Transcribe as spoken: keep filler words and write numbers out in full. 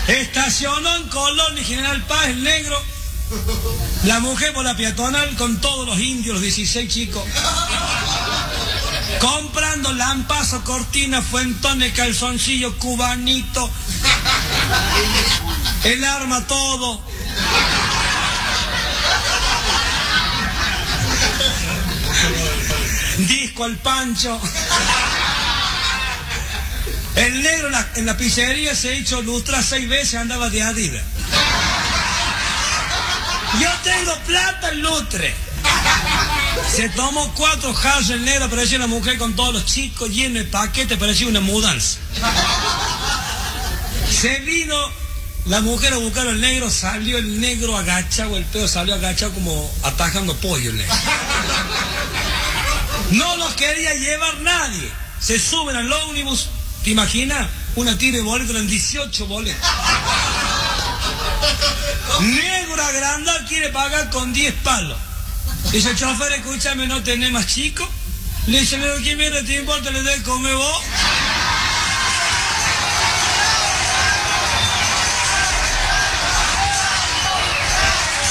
Estacionó en Colón y General Paz el negro. La mujer por la peatonal con todos los indios, los dieciséis chicos. Comprando lampazo, cortina, fuentones, calzoncillo, cubanito. El arma, todo. Disco al Pancho. El negro en la, en la pizzería se hizo lustrar seis veces, andaba de Adidas. Yo tengo plata en lustre. Se tomó cuatro jarros el negro, parecía una mujer con todos los chicos llenos de paquetes, parecía una mudanza. Se vino la mujer a buscar al negro, salió el negro agachado, el peo salió agachado como atajando pollo el negro. No los quería llevar nadie. Se suben al ómnibus. ¿Te imaginas? Una tira de boletos, eran dieciocho boletos. Negro agrandado quiere pagar con diez palos. Dice el chofer, escúchame, ¿no tenés más chico? Le dice, ¿qué mierda te importa? ¿Le doy comer vos?